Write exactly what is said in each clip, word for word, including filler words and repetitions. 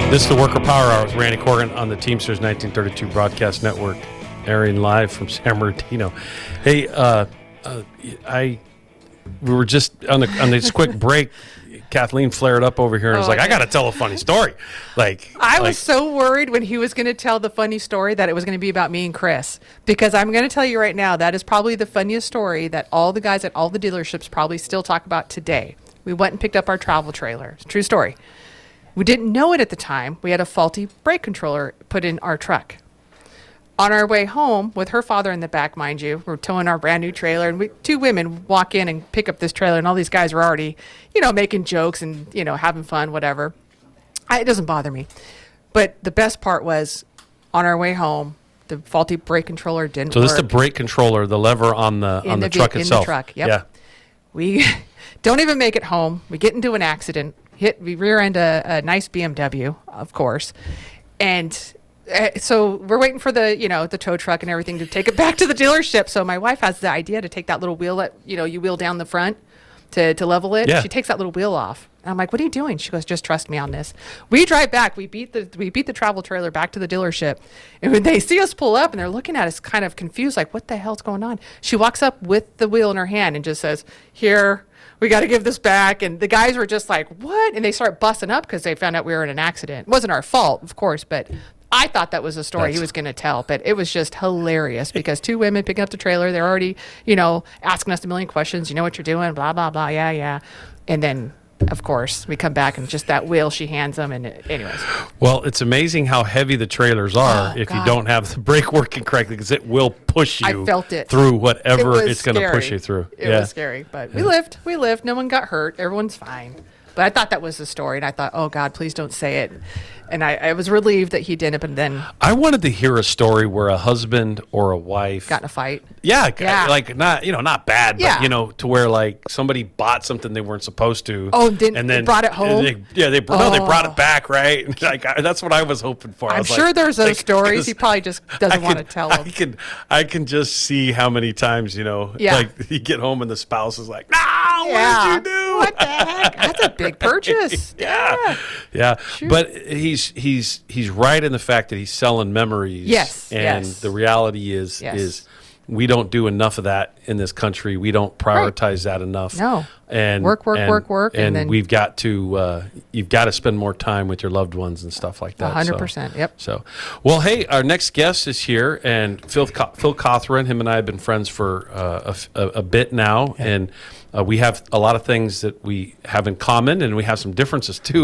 This is the Worker Power Hour with Randy Corgan on the Teamsters nineteen thirty-two Broadcast Network, airing live from San Bernardino. Hey, uh, uh, I we were just on, the, on this quick break. Kathleen flared up over here and was Oh, like, I I got to tell a funny story. Like I like, was so worried when he was going to tell the funny story that it was going to be about me and Chris, because I'm going to tell you right now, that is probably the funniest story that all the guys at all the dealerships probably still talk about today. We went and picked up our travel trailer. It's a true story. We didn't know it at the time. We had a faulty brake controller put in our truck. On our way home, with her father in the back, mind you, we're towing our brand new trailer, and we, two women walk in and pick up this trailer, and all these guys are already, you know, making jokes and, you know, having fun, whatever. I, it doesn't bother me. But the best part was, on our way home, the faulty brake controller didn't so work. this is the brake controller, the lever on the In on the, the ve- truck in the itself. truck, yep. Yeah. We don't even make it home. We get into an accident, hit, we rear end a, a nice B M W, of course, and uh, so we're waiting for the, you know, the tow truck and everything to take it back to the dealership. So my wife has the idea to take that little wheel that, you know, you wheel down the front to, to level it. Yeah. She takes that little wheel off. And I'm like, what are you doing? She goes, just trust me on this. We drive back. We beat the we beat the travel trailer back to the dealership. And when they see us pull up and they're looking at us kind of confused, like, what the hell's going on? She walks up with the wheel in her hand and just says, here, we got to give this back. And the guys were just like, what? And they start busting up because they found out we were in an accident. It wasn't our fault, of course, but I thought that was a story That's- he was going to tell. But it was just hilarious because two women picking up the trailer, they're already, you know, asking us a million questions. You know what you're doing, blah, blah, blah. Yeah, yeah. And then, of course, we come back and just that wheel she hands them. And it, anyways. Well, it's amazing how heavy the trailers are Oh, if you God. don't have the brake working correctly, because it will push you I felt it. through It whatever was it's going to push scary. you through. It yeah. was scary, but we lived. We lived. No one got hurt. Everyone's fine. But I thought that was the story, and I thought, oh, God, please don't say it. And I, I was relieved that he didn't, but then I wanted to hear a story where a husband or a wife got in a fight. Yeah, Yeah. like not you know not bad, but Yeah. you know to where like somebody bought something they weren't supposed to. Oh, didn't- they brought it home? They, yeah, they br- no, they brought Oh. it back, right? Like I, that's what I was hoping for. I I'm was sure like- there's those like, stories. 'cause He probably just I doesn't want to can- tell I them. can I can just see how many times you know Yeah. like you get home and the spouse is like, no, Yeah. what did you do? What the heck? That's a big purchase. Yeah, yeah. But he's he's he's right in the fact that he's selling memories. Yes, and yes. the reality is Yes. is we don't do enough of that in this country. We don't prioritize that enough. No. and Work, work, and, work, work, and and, then- we've got to uh, you've got to spend more time with your loved ones and stuff like that. A hundred So- percent, yep. So, well, hey, our next guest is here, and Phil Co- Phil Cothran. Him and I have been friends for uh, a, f- a- a bit now, and. Uh, we have a lot of things that we have in common, and we have some differences too.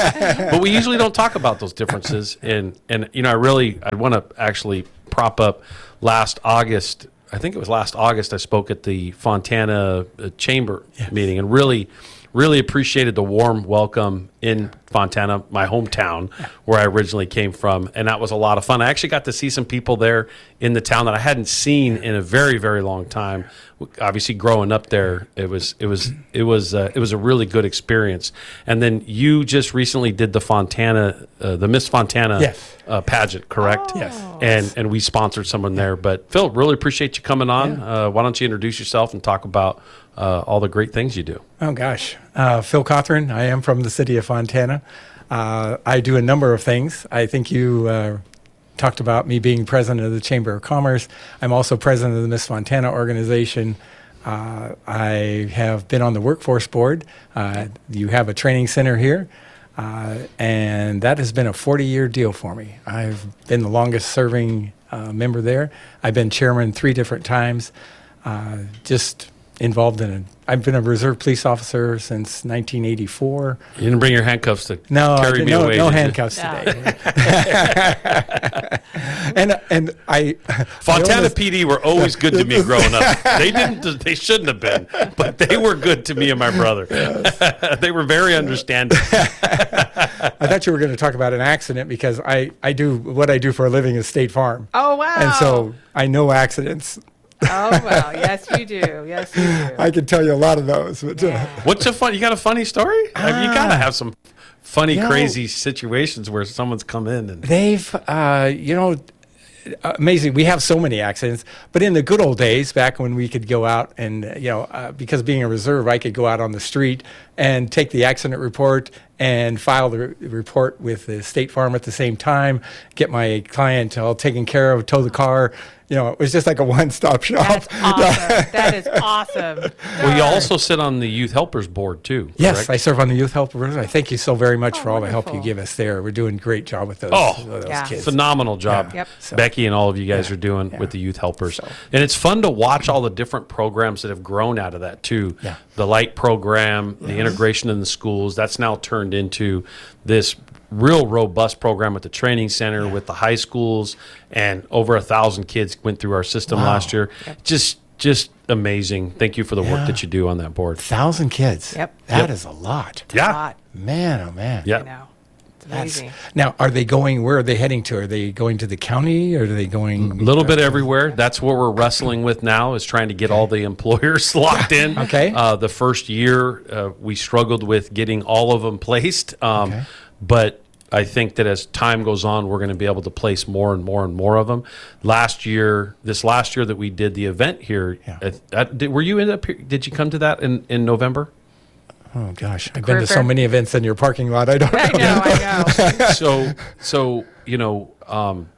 But we usually don't talk about those differences. And and you know, I really I want to actually prop up. Last August, I think it was last August, I spoke at the Fontana uh, Chamber meeting, and really, really appreciated the warm welcome in Fontana, my hometown, where I originally came from, and that was a lot of fun. I actually got to see some people there in the town that I hadn't seen in a very, very long time. Obviously, growing up there, it was it was it was uh, it was a really good experience. And then you just recently did the Fontana, uh, the Miss Fontana Yes. uh, pageant, correct? Yes. And and we sponsored someone there. But Phil, really appreciate you coming on. Uh, why don't you introduce yourself and talk about uh, all the great things you do? Oh, gosh. Uh, Phil Cothran. I am from the city of Fontana. Uh, I do a number of things. I think you uh, talked about me being president of the Chamber of Commerce. I'm also president of the Miss Fontana organization. Uh, I have been on the workforce board. Uh, you have a training center here. Uh, and that has been a forty-year deal for me. I've been the longest-serving uh, member there. I've been chairman three different times. Uh, just involved in it. I've been a reserve police officer since nineteen eighty-four. You didn't bring your handcuffs to No, I carry did- me no, away. no did you? handcuffs Yeah. today. and and I Fontana I almost- P D were always good to me growing up. They didn't. They shouldn't have been, but they were good to me and my brother. They were very understanding. I thought you were going to talk about an accident because I, I do what I do for a living is State Farm. Oh, wow. And so I know accidents. Oh, wow. Yes, you do. Yes, you do. I can tell you a lot of those. But, uh, What's a fun? You got a funny story? I mean, you got to have some funny, You know- crazy situations where someone's come in and. They've, uh, you know, amazing. We have so many accidents, but in the good old days, back when we could go out and, uh, you know, uh, because being a reserve, I could go out on the street and take the accident report and file the re- report with the State Farm at the same time, get my client all taken care of, tow the car. You know, it was just like a one-stop shop. That's awesome. That is awesome. Well, you also sit on the Youth Helpers Board, too. Yes, correct? I serve on the Youth Help Board. I thank you so very much Oh, for all the help you wonderful. give us there. We're doing a great job with those, Oh, with those Yeah. kids. Phenomenal job, Yeah. Yep. So- Becky, and all of you guys Yeah. are doing Yeah. with the Youth Helpers. So- And it's fun to watch all the different programs that have grown out of that too. Yeah. The Light program, the integration in the schools, that's now turned into this real robust program at the training center with the high schools, and over a thousand kids went through our system Wow. last year. Just, just amazing. Thank you for the Yeah. work that you do on that board. Thousand kids. Yep. That Yep. is a lot. Yeah. Hot. Man, oh man. Yeah. I know. It's That's, amazing. now, are they going? Where are they heading to? Are they going to the county, or are they going A little bit everywhere. That's what we're wrestling with now, is trying to get all the employers locked in. Okay. Uh, the first year, uh, we struggled with getting all of them placed. Um, Okay. But I think that as time goes on, we're going to be able to place more and more and more of them. Last year, this last year that we did the event here, Yeah. at, at, did, were you in up here? Did you come to that in, in November? Oh gosh, I've career been to so fair? many events in your parking lot. I don't know. I know. I know. so so you know um,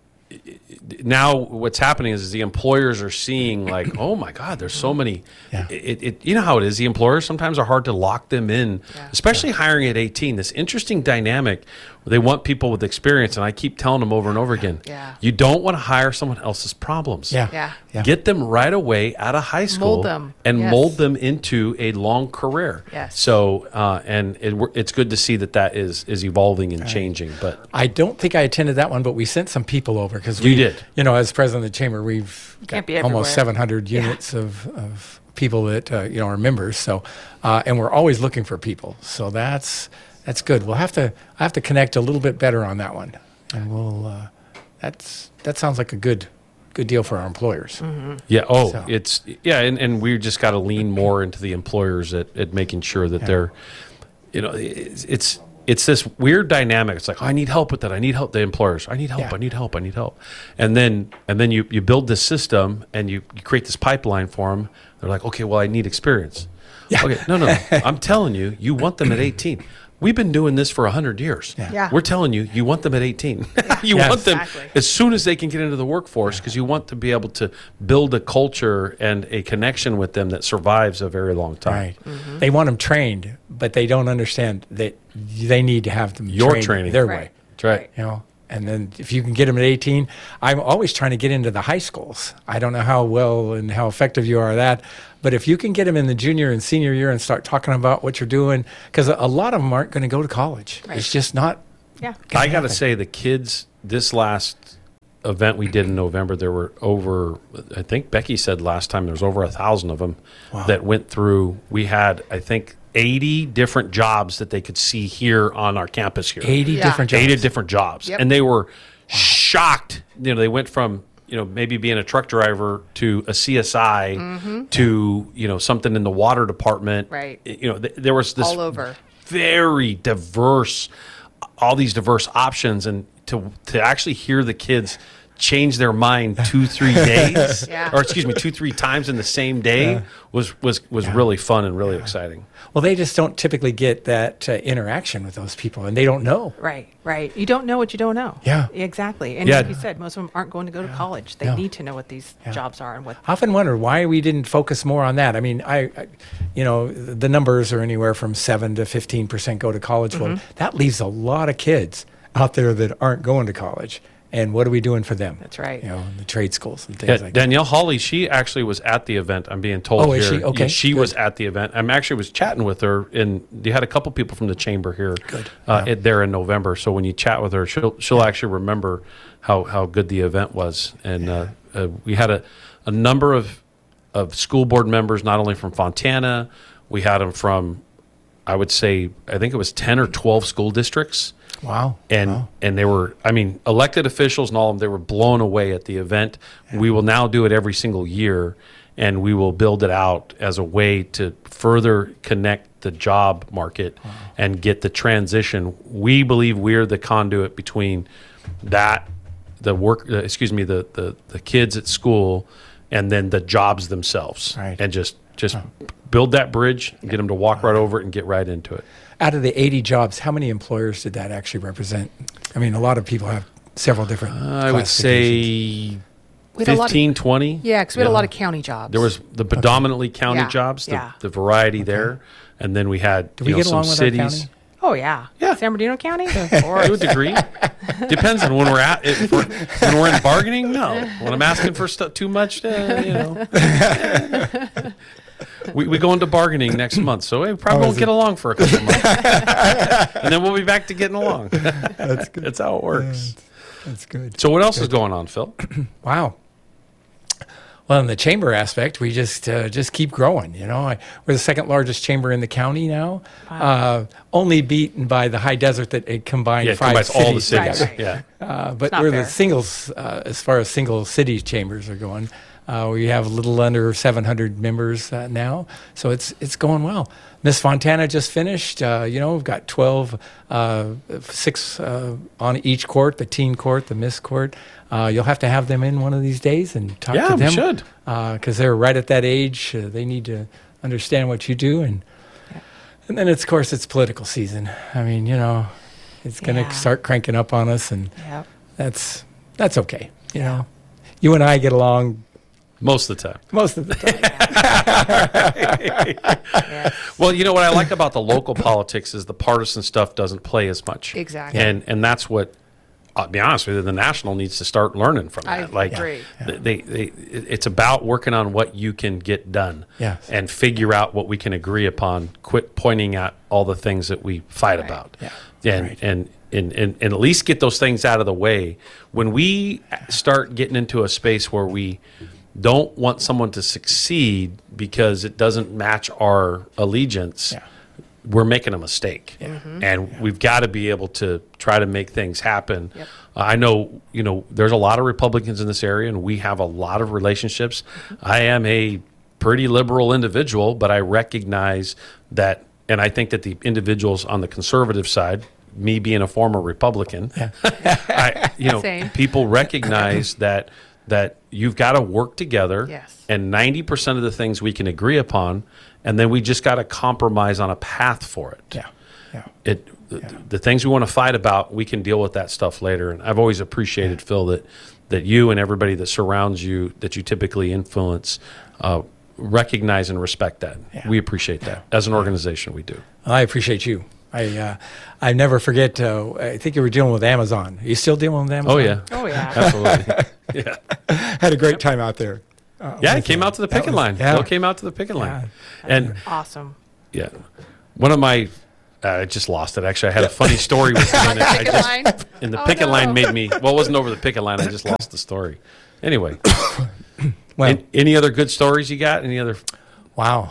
now what's happening is, is the employers are seeing like, oh my God, there's so many. Yeah. It, it, you know how it is. The employers sometimes are hard to lock them in, Yeah. especially hiring at eighteen. This interesting dynamic where they want people with experience, and I keep telling them over and over again, Yeah. you don't want to hire someone else's problems. Yeah. Yeah. Yeah. Get them right away out of high school them. and Yes. mold them into a long career. Yes. So, uh, and it, it's good to see that that is is evolving and changing. But I don't think I attended that one, but we sent some people over because You we did. You know, as president of the chamber, we've can't got be almost everywhere. seven hundred units of, of people that uh, you know are members. So, uh, and we're always looking for people. So that's that's good. We'll have to I have to connect a little bit better on that one, and we'll. Uh, that's that sounds like a good good deal for our employers. yeah, oh, So- it's yeah, and, and we just got to lean more into the employers at, at making sure that they're, you know, it's, it's it's this weird dynamic. It's like, oh, I need help with that. I need help. The employers, I need help. Yeah. I need help. I need help. And then and then you you build this system and you, you create this pipeline for them. They're like, okay, well, I need experience. Yeah. Okay, no, no, no. I'm telling you, you want them at eighteen. We've been doing this for one hundred years. Yeah. Yeah. We're telling you, you want them at eighteen. you Yes. want them Exactly. as soon as they can get into the workforce, because you want to be able to build a culture and a connection with them that survives a very long time. Right. Mm-hmm. They want them trained, but they don't understand that they need to have them Your trained training. their Right. way. That's right. You know, and then if you can get them at eighteen, I'm always trying to get into the high schools. I don't know how well and how effective you are at that, but if you can get them in the junior and senior year and start talking about what you're doing, because a lot of them aren't going to go to college. Right. It's just not. Yeah. gonna I got to happen. say, the kids, this last event we did in November, there were over, I think Becky said last time, there was over a thousand of them Wow. that went through. We had, I think, eighty different jobs that they could see here on our campus here. eighty Yeah. different jobs. eighty different jobs. Yep. And they were shocked. You know, they went from, you know, maybe being a truck driver to a C S I to, you know, something in the water department. Right. You know, th- there was this All over. very diverse, all these diverse options. And to, to actually hear the kids change their mind two, three days, Yeah. or excuse me, two, three times in the same day was, was, was really fun and really exciting. Well, they just don't typically get that uh, interaction with those people, and they don't know. Right, right. You don't know what you don't know. Yeah. Exactly. And Yeah. like you said, most of them aren't going to go to college. They No. need to know what these jobs are and what. I often wonder why we didn't focus more on that. I mean, I, I you know, the numbers are anywhere from seven to fifteen percent go to college. Well, that leaves a lot of kids out there that aren't going to college. And what are we doing for them? That's right. You know, in the trade schools and things Yeah, like that. Danielle Hawley, she actually was at the event. I'm being told Oh, here. is she? Okay, Yeah, she good. was at the event. I'm actually was chatting with her, and you had a couple people from the chamber here. Good. Uh, Yeah. it- there in November. So when you chat with her, she'll she'll actually remember how, how good the event was. And uh, uh, we had a, a number of of school board members, not only from Fontana, we had them from, I would say, I think it was ten or twelve school districts. Wow. And Wow. and they were, I mean, elected officials and all of them, they were blown away at the event. We will now do it every single year, and we will build it out as a way to further connect the job market and get the transition. We believe we're the conduit between that, the work, uh, excuse me, the, the, the kids at school, and then the jobs themselves. Right. And just Just build that bridge, and get them to walk right over it and get right into it. Out of the eighty jobs, how many employers did that actually represent? I mean, a lot of people have several different. I would say We had a lot of- fifteen, twenty. Yeah, because we had a lot of county jobs. There was the predominantly county Yeah, jobs, the, yeah. the variety there, and then we had Do you we know, get some along with our cities. county? Oh, yeah. Yeah. San Bernardino County? To a degree, depends on when we're at. If we're, when we're in bargaining, no. When I'm asking for stuff too much, uh, you know. we we go into bargaining next month, so we probably Oh, won't is get it? along for a couple months, and then we'll be back to getting along. That's good. That's how it works. That's good. So what else is going on, Phil? Wow. Well, in the chamber aspect, we just uh, just keep growing. You know, I, we're the second largest chamber in the county now, uh, only beaten by the High Desert that it combined Yeah, it five combines all the cities cities. together. Right, Yeah. Uh, but not we're fair. the singles, uh, as far as single city chambers are going. Uh, we have a little under seven hundred members uh, now, so it's it's going well. Miss Fontana just finished. Uh, you know, we've got twelve, uh, six uh, on each court: the teen court, the Miss court. Uh, you'll have to have them in one of these days and talk Yeah, to we them. should. because they're right at that age. Uh, they need to understand what you do, and and then it's, of course it's political season. I mean, you know, it's going to Yeah. start cranking up on us, and Yep. that's that's okay. You know, you and I get along Most of the time. most of the time. Yes. Well, you know what I like about the local politics is the partisan stuff doesn't play as much. Exactly. And and that's what, I'll be honest with you, the national needs to start learning from I that. Like agree. They, they, they, it's about working on what you can get done. Yes. And figure out what we can agree upon. Quit pointing at all the things that we fight Right. about. Yeah. And, Right. and and, and and at least get those things out of the way. When we start getting into a space where we don't want someone to succeed because it doesn't match our allegiance, Yeah. we're making a mistake. And we've got to be able to try to make things happen. Yep. Uh, I know, you know, there's a lot of Republicans in this area, and we have a lot of relationships. I am a pretty liberal individual, but I recognize that, and I think that the individuals on the conservative side, me being a former Republican, I, you know, Same. people recognize that that you've got to work together, Yes. and ninety percent of the things we can agree upon, and then we just got to compromise on a path for it. Yeah. Yeah. It the, the things we want to fight about, we can deal with that stuff later. And I've always appreciated, Phil, that that you and everybody that surrounds you, that you typically influence, uh, recognize and respect that. Yeah. We appreciate that as an organization. We do. I appreciate you. I uh, I never forget. Uh, I think you were dealing with Amazon. Are you still dealing with Amazon? Oh yeah, Oh, yeah. absolutely. yeah, Had a great time out there. Uh, yeah. It with came them. out to the That picket was- line. Yeah. Phil came out to the picket line, Yeah. and Awesome. yeah, one of my. Uh, I just lost it. Actually, I had a funny story with him. and I Picket just- line? And the Oh, picket no. line made me. Well, it wasn't over the picket line. I just lost the story. Anyway, Well, an- any other good stories you got? Any other? wow.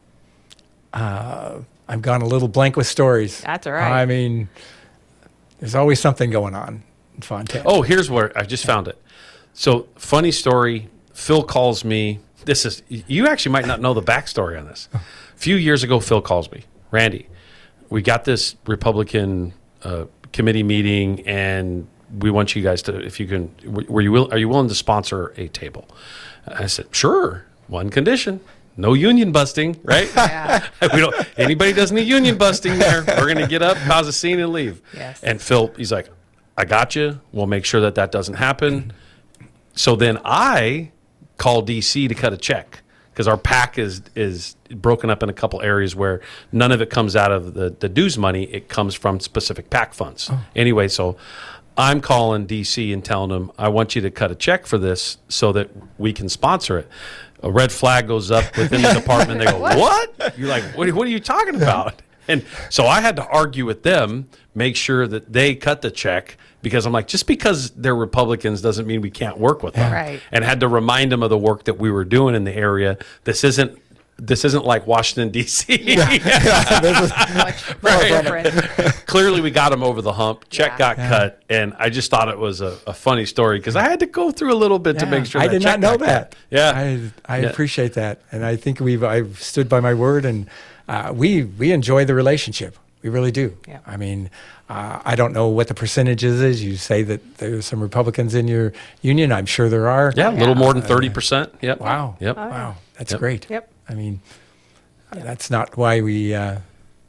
Uh, I've gone a little blank with stories. That's all right. I mean, there's always something going on in Fontana. Oh, here's where I just found it. So, funny story. Phil calls me. This is, you actually might not know the backstory on this. A few years ago, Phil calls me, Randy, we got this Republican uh, committee meeting, and we want you guys to, if you can, were you will, are you willing to sponsor a table? I said, sure. One condition. No union busting, right? Yeah. we don't. Anybody does any union busting there, we're going to get up, cause a scene, and leave. Yes. And Phil, he's like, "I got you. We'll make sure that that doesn't happen." So then I call D C to cut a check because our PAC is is broken up in a couple areas where none of it comes out of the the dues money. It comes from specific PAC funds. Anyway, so I'm calling D C and telling them, I want you to cut a check for this so that we can sponsor it. A red flag goes up within the department. They go, what? You're like, what, what are you talking about? And so I had to argue with them, make sure that they cut the check, because I'm like, just because they're Republicans doesn't mean we can't work with them. Right. And had to remind them of the work that we were doing in the area. This isn't this isn't like Washington, D C Much more different. Clearly, we got him over the hump. Check Yeah. got cut, and I just thought it was a, a funny story because I had to go through a little bit to Yeah, make sure. I that did check not know got that. cut. Yeah, I, I Yeah. appreciate that, and I think we've I've stood by my word, and uh, we we enjoy the relationship. We really do. Yeah. I mean, uh, I don't know what the percentages is. You say that there's some Republicans in your union. I'm sure there are. yeah, a little more than thirty percent. Yep. Wow. Yep. Wow. That's Yep. great. Yep. I mean, that's not why we uh,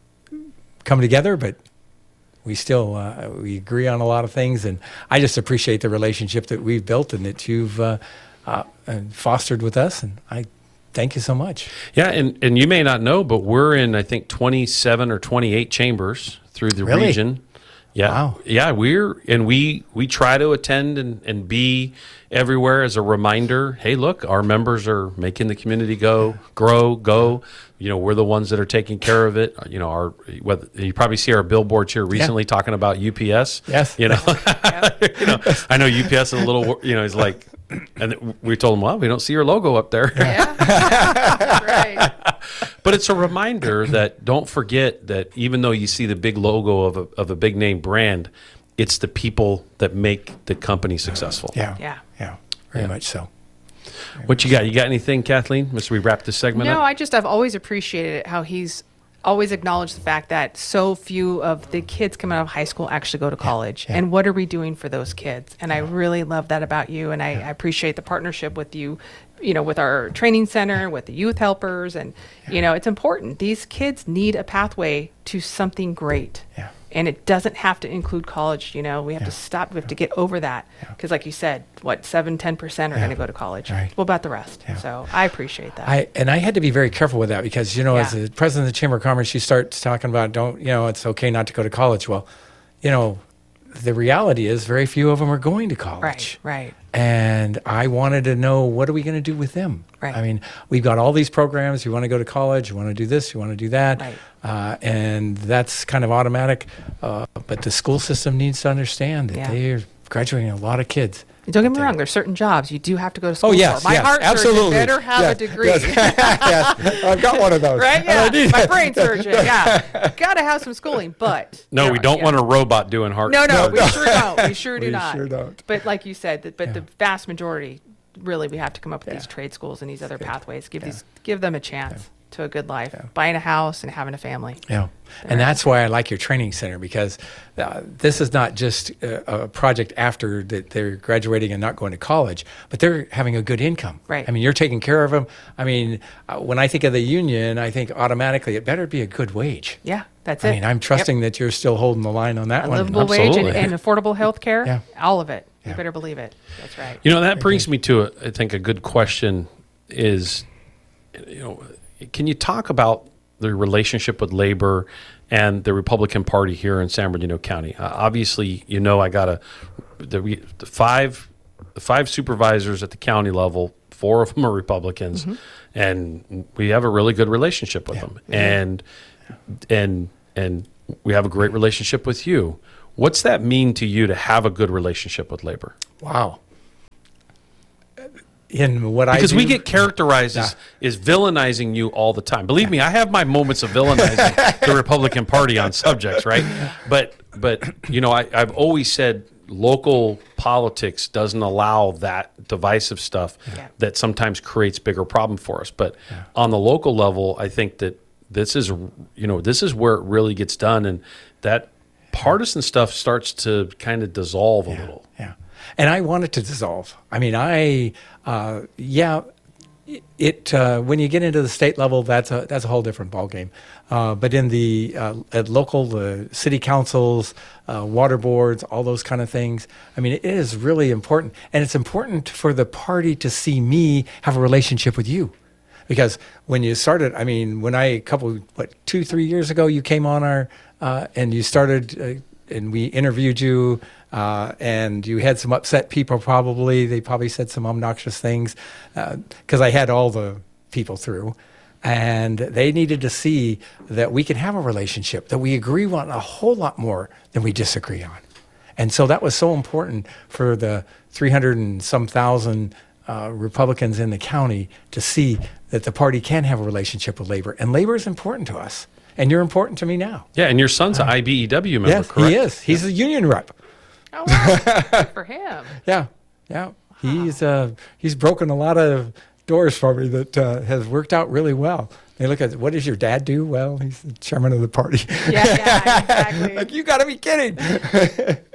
come together, but we still uh, we agree on a lot of things, and I just appreciate the relationship that we've built and that you've uh, uh, fostered with us, and I thank you so much. Yeah, and, and you may not know, but we're in, I think, twenty-seven or twenty-eight chambers through the Really? region. Yeah. Wow. Yeah, we're and we we try to attend and, and be everywhere as a reminder. Hey, look, our members are making the community go, grow, go. You know, we're the ones that are taking care of it. You know, our whether you probably see our billboards here recently talking about U P S. Yes. You know, you know, I know U P S is a little, you know, is like, and we told them, well, we don't see your logo up there. Yeah. Right. But it's a reminder that don't forget that even though you see the big logo of a, of a big name brand, it's the people that make the company successful. Yeah. Yeah. Yeah. Very Yeah. much so. What you got? You got anything, Kathleen? As we wrap this segment No, up? I just I've always appreciated it how he's always acknowledged the fact that so few of the kids coming out of high school actually go to college. yeah. And what are we doing for those kids? And I really love that about you, and I, I appreciate the partnership with you, you know, with our training center, with the youth helpers, and you know, it's important. These kids need a pathway to something great. Yeah. And it doesn't have to include college. You know, we have to stop. We have to get over that because, like you said, what seven, ten percent are Yeah. going to go to college. Right. What about the rest? Yeah. So I appreciate that. I and I had to be very careful with that because, you know, as Yeah. the president of the Chamber of Commerce, you start talking about, don't, you know, it's okay not to go to college. Well, you know, the reality is very few of them are going to college. right. Right. And I wanted to know, what are we going to do with them? Right. I mean, we've got all these programs. You want to go to college, you want to do this, you want to do that. Right. Uh, and that's kind of automatic. Uh, but the school system needs to understand that Yeah. they're graduating a lot of kids. Don't get me There. wrong. There's certain jobs you do have to go to school Oh, yes, for. My yes, heart absolutely. surgeon better have Yes, a degree. yes, yes. I've got one of those. Right? And I Yeah. need My it. brain surgeon. Yeah. Got to have some schooling, but. no, there we are- don't yeah. want a robot doing heart. No, no, No, we no. sure don't. We sure do We not. sure don't. But like you said, that, but Yeah. the vast majority, really, we have to come up with Yeah. these trade schools and these other Good. pathways. Give Yeah. these, give them a chance to a good life, Yeah. buying a house and having a family. Yeah. And that's why I like your training center, because uh, this is not just a, a project after that they're graduating and not going to college, but they're having a good income. Right. I mean, you're taking care of them. I mean, uh, when I think of the union, I think automatically it better be a good wage. Yeah, that's I it. mean, I'm trusting that you're still holding the line on that A one. livable wage and, Absolutely. and affordable health care. Yeah. All of it. Yeah. You better believe it. That's right. You know, that brings me to, a, I think, a good question is, you know, can you talk about the relationship with labor and the Republican Party here in San Bernardino County? Uh, obviously, you know, I got a the, we- the five the five supervisors at the county level. Four of them are Republicans, and we have a really good relationship with Yeah. them. And and and we have a great relationship with you. What's that mean to you to have a good relationship with labor? Wow. In what I Because do, we get characterized as, as villainizing you all the time. Believe me, I have my moments of villainizing the Republican Party on subjects, right? But but you know, I, I've always said local politics doesn't allow that divisive stuff Yeah. that sometimes creates bigger problem for us. But on the local level, I think that this is you know this is where it really gets done, and that partisan stuff starts to kind of dissolve a little. Yeah. And I want it to dissolve. I mean, I, uh, yeah, it, uh, when you get into the state level, that's a, that's a whole different ballgame. Uh, but in the, uh, at local, the city councils, uh, water boards, all those kind of things, I mean, it is really important. And it's important for the party to see me have a relationship with you. Because when you started, I mean, when I, a couple, what, two, three years ago, you came on our, uh, and you started, uh, and we interviewed you, uh, and you had some upset people probably. They probably said some obnoxious things, because I had all the people through. And they needed to see that we can have a relationship, that we agree on a whole lot more than we disagree on. And so that was so important for the three hundred and some thousand uh, Republicans in the county to see that the party can have a relationship with labor. And labor is important to us. And you're important to me now. Yeah, and your son's an I B E W member, Yes, correct? he is. He's a union rep. Oh, wow. Good for him. Yeah, yeah. He's uh, he's broken a lot of doors for me that uh, has worked out really well. They look at, what does your dad do? Well, he's the chairman of the party. Yeah, yeah, exactly. Like, you got to be kidding.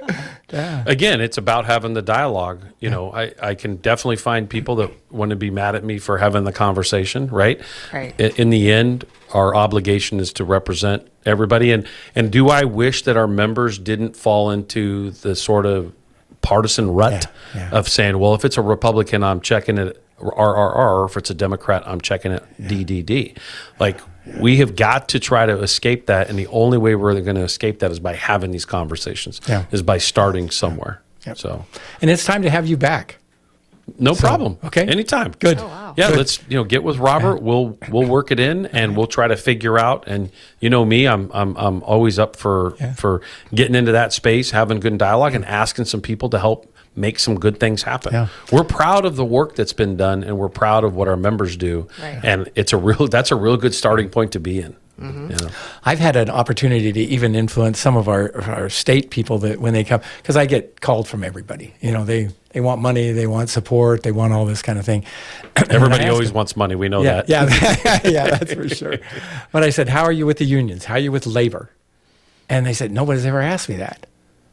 Yeah. Again, it's about having the dialogue. You know, I, I can definitely find people that want to be mad at me for having the conversation, right? Right. In, in the end, our obligation is to represent everybody. And, and do I wish that our members didn't fall into the sort of partisan rut Yeah, yeah. of saying, well, if it's a Republican, I'm checking it R R R, or if it's a Democrat, I'm checking it D D D. Like, we have got to try to escape that, and the only way we're going to escape that is by having these conversations, Yeah. is by starting somewhere. Yep. So, And it's time to have you back. no problem. okay. Anytime. Good. Oh, wow. Yeah, Good. let's you know get with Robert. We'll we'll work it in, and we'll try to figure out. And you know me, I'm I'm I'm always up for Yeah. for getting into that space, having good dialogue, and asking some people to help make some good things happen. Yeah. We're proud of the work that's been done, and we're proud of what our members do. Right. And it's a real that's a real good starting point to be in. Mm-hmm. You know? I've had an opportunity to even influence some of our, our state people that when they come, because I get called from everybody. You know, they, they want money, they want support, they want all this kind of thing. And when I Everybody asked always them- wants money. We know yeah, that. yeah, yeah, that's for sure. But I said, how are you with the unions? How are you with labor? And they said, nobody's ever asked me that.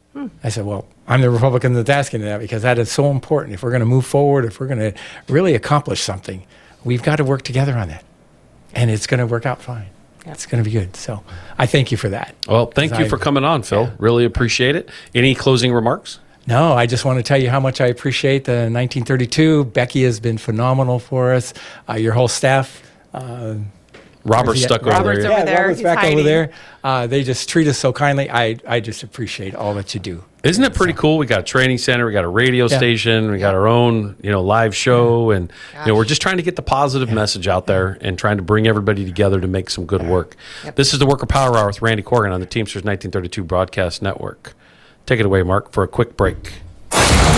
I said, well, I'm the Republican that's asking that because that is so important. If we're going to move forward, if we're going to really accomplish something, we've got to work together on that. And it's going to work out fine. It's going to be good. So I thank you for that. Well, thank you I- for coming on, Phil. Really appreciate it. Any closing remarks? No, I just want to tell you how much I appreciate the nineteen thirty-two. Becky has been phenomenal for us. Uh, your whole staff. Uh, Robert's Yeah, stuck over Robert's there. over yeah, there. Robert's He's back over hiding. there. Uh, they just treat us so kindly. I, I just appreciate all that you do. Isn't it pretty cool? We got a training center, we got a radio Yeah. station, we got our own, you know, live show, and you know, we're just trying to get the positive message out there and trying to bring everybody together to make some good work. This is the Worker Power Hour with Randy Corgan on the Teamsters nineteen thirty-two Broadcast Network. Take it away, Mark, for a quick break.